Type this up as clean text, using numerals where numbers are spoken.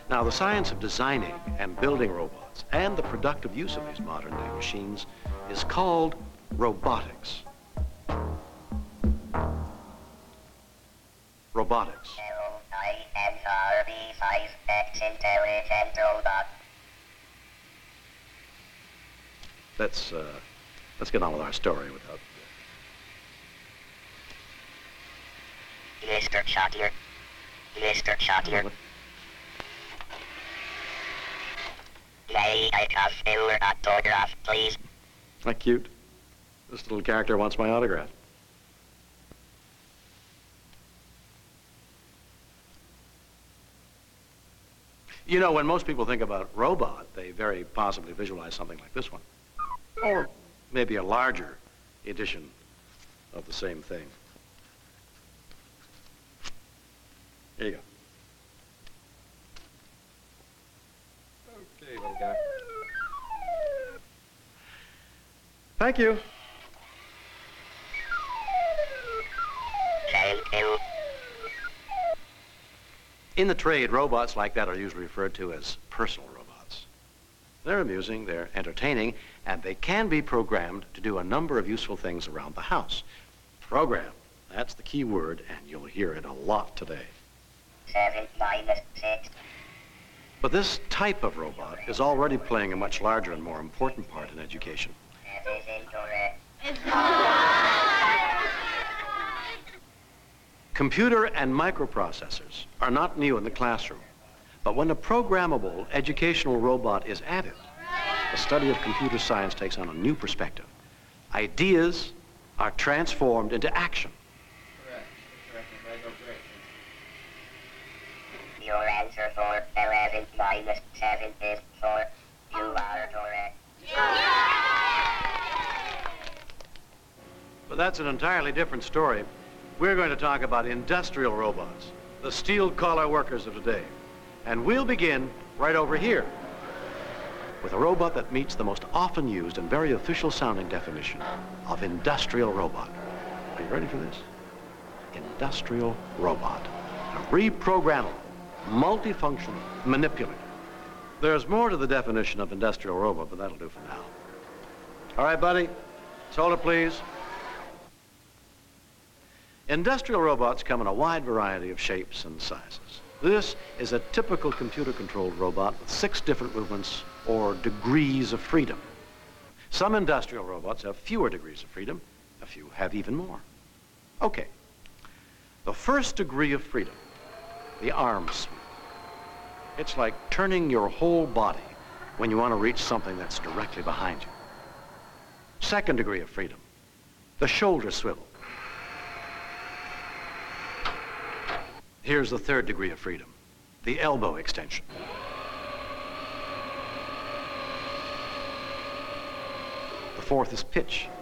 Now, the science of designing and building robots and the productive use of these modern-day machines is called robotics. Robotics. Intelligent robot. Let's get on with our story without... Mr. Shottier. Mr. Shottier. May I have your autograph, please? Isn't that cute? This little character wants my autograph. You know, when most people think about robot, they very possibly visualize something like this one. Or maybe a larger edition of the same thing. Here you go. Okay, little guy. Thank you. Thank you. In the trade, robots like that are usually referred to as personal robots. They're amusing, they're entertaining, and they can be programmed to do a number of useful things around the house. Program, that's the key word, and you'll hear it a lot today. 7 minus 6. But this type of robot is already playing a much larger and more important part in education. That is incorrect. Computer and microprocessors are not new in the classroom, but when a programmable educational robot is added, the study of computer science takes on a new perspective. Ideas are transformed into action. Your answer for 11 minus 7 is 4. You are correct. But that's an entirely different story. We're going to talk about industrial robots, the steel-collar workers of today. And we'll begin right over here with a robot that meets the most often used and very official-sounding definition of industrial robot. Are you ready for this? Industrial robot. A reprogrammable, multifunctional manipulator. There's more to the definition of industrial robot, but that'll do for now. All right, buddy, let's hold it, please. Industrial robots come in a wide variety of shapes and sizes. This is a typical computer-controlled robot with 6 different movements or degrees of freedom. Some industrial robots have fewer degrees of freedom. A few have even more. Okay. The first degree of freedom, the arm sweep. It's like turning your whole body when you want to reach something that's directly behind you. Second degree of freedom, the shoulder swivel. Here's the third degree of freedom, the elbow extension. The fourth is pitch.